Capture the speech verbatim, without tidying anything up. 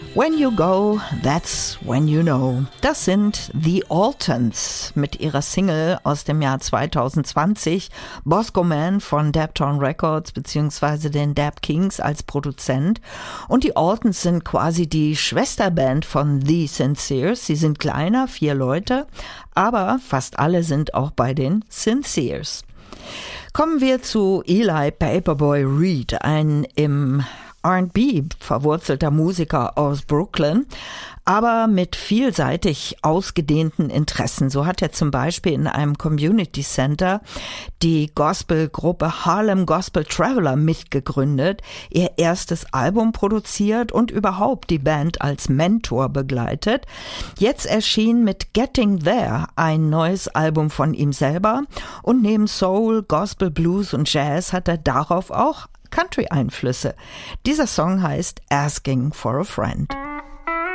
When You Go, That's When You Know. Das sind The Altons mit ihrer Single aus dem Jahr zwanzig zwanzig. Bosco Mann von Daptown Records bzw. den Dap Kings als Produzent. Und die Altons sind quasi die Schwesterband von The Sinceres. Sie sind kleiner, vier Leute, aber fast alle sind auch bei den Sinceres. Kommen wir zu Eli Paperboy Reed, ein im R and B verwurzelter Musiker aus Brooklyn, aber mit vielseitig ausgedehnten Interessen. So hat er zum Beispiel in einem Community Center die Gospelgruppe Harlem Gospel Traveler mitgegründet, ihr erstes Album produziert und überhaupt die Band als Mentor begleitet. Jetzt erschien mit Getting There ein neues Album von ihm selber und neben Soul, Gospel, Blues und Jazz hat er darauf auch Country-Einflüsse. Dieser Song heißt Asking for a Friend.